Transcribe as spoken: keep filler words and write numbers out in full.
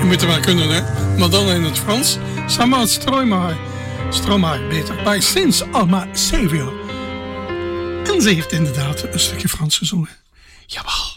Je moet er maar kunnen, hè. Maar dan in het Frans. Sama Stromae. Stromae, beter. Bij Sins Alma Savior. En ze heeft inderdaad een stukje Frans gezongen. Jawel.